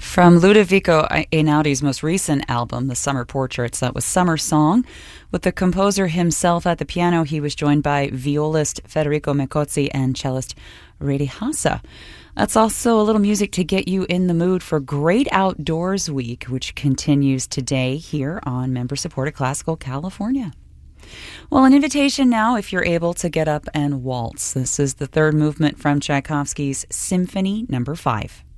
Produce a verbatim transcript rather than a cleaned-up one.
From Ludovico Einaudí's most recent album, The Summer Portraits, that was Summer Song. With the composer himself at the piano, he was joined by violist Federico Mecozzi and cellist Redi Hasse. That's also a little music to get you in the mood for Great Outdoors Week, which continues today here on member-supported Classical California. Well, an invitation now if you're able to get up and waltz. This is the third movement from Tchaikovsky's Symphony Number Five.